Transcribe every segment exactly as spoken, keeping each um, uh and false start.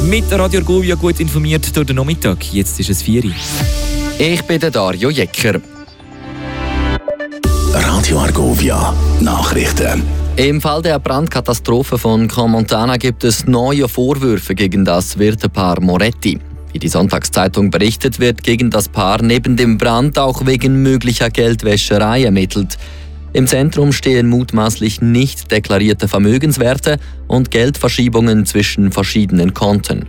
Mit Radio Argovia gut informiert durch den Nachmittag. Jetzt ist es vier Uhr. Ich bin der Dario Jecker. Radio Argovia Nachrichten. Im Fall der Brandkatastrophe von Crans-Montana gibt es neue Vorwürfe gegen das Wirtepaar Moretti. Wie die Sonntagszeitung berichtet, wird gegen das Paar neben dem Brand auch wegen möglicher Geldwäscherei ermittelt. Im Zentrum stehen mutmaßlich nicht deklarierte Vermögenswerte und Geldverschiebungen zwischen verschiedenen Konten.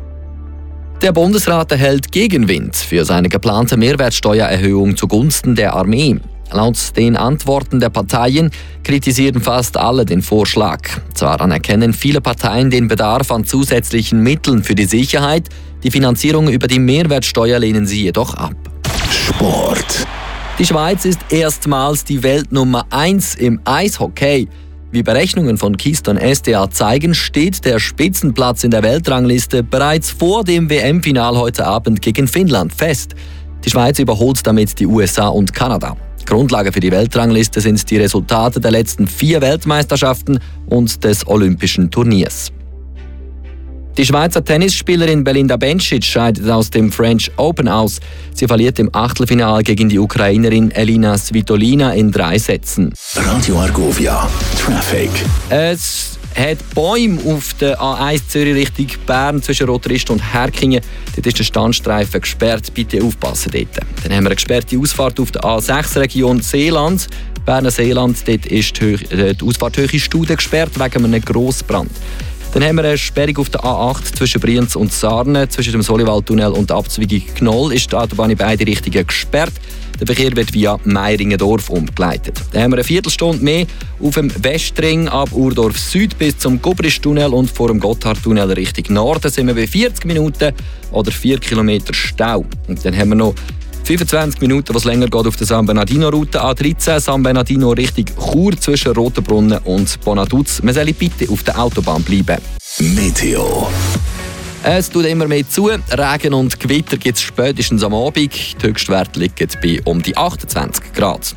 Der Bundesrat erhält Gegenwind für seine geplante Mehrwertsteuererhöhung zugunsten der Armee. Laut den Antworten der Parteien kritisieren fast alle den Vorschlag. Zwar anerkennen viele Parteien den Bedarf an zusätzlichen Mitteln für die Sicherheit, die Finanzierung über die Mehrwertsteuer lehnen sie jedoch ab. Sport. Die Schweiz ist erstmals die Weltnummer eins im Eishockey. Wie Berechnungen von Keystone S D A zeigen, steht der Spitzenplatz in der Weltrangliste bereits vor dem W M-Final heute Abend gegen Finnland fest. Die Schweiz überholt damit die U S A und Kanada. Grundlage für die Weltrangliste sind die Resultate der letzten vier Weltmeisterschaften und des Olympischen Turniers. Die Schweizer Tennisspielerin Belinda Bencic scheidet aus dem French Open aus. Sie verliert im Achtelfinale gegen die Ukrainerin Elina Svitolina in drei Sätzen. Radio Argovia Traffic. Es hat Bäume auf der A eins Zürich Richtung Bern zwischen Rotrist und Herkingen. Dort ist der Standstreifen gesperrt. Bitte aufpassen dort. Dann haben wir eine gesperrte Ausfahrt auf der A sechs Region Seeland. Berner Seeland, dort ist die, Höhe, die Ausfahrt Höhe Studen gesperrt wegen einem Grossbrand. Dann haben wir eine Sperrung auf der A acht zwischen Brienz und Sarne. Zwischen dem Soliwaldtunnel und der Abzweigung Knoll ist die Autobahn in beide Richtungen gesperrt. Der Verkehr wird via Meiringendorf umgeleitet. Dann haben wir eine Viertelstunde mehr auf dem Westring ab Urdorf Süd bis zum Gubristunnel und vor dem Gotthardtunnel Richtung Norden sind wir bei vierzig Minuten oder vier Kilometer Stau. Und dann haben wir noch fünfundzwanzig Minuten, was länger geht auf der San Bernardino-Route A dreizehn, San Bernardino Richtung Chur zwischen Rotenbrunnen und Bonaduz. Man soll bitte auf der Autobahn bleiben. Meteo. Es tut immer mehr zu. Regen und Gewitter gibt es spätestens am Abend. Die Höchstwerte liegen bei um die achtundzwanzig Grad.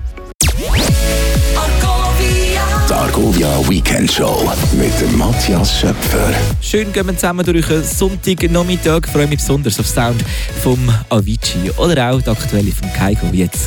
Die Argovia Weekend Show mit dem Matthias Schöpfer. Schön gehen wir zusammen durch einen Sonntagnachmittag. Ich freue mich besonders auf den Sound vom Avicii oder auch die aktuelle vom Kygo jetzt.